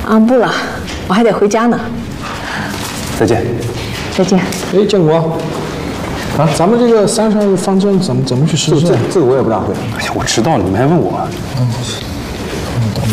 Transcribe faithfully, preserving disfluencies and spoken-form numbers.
啊，不了，我还得回家呢。 再见。 再见。 哎，建国，啊，咱们这个三十二方针怎么怎么去实施？ 这这这个我也不大会。哎呀，我知道了，你们还问我？ 嗯，嗯，倒霉。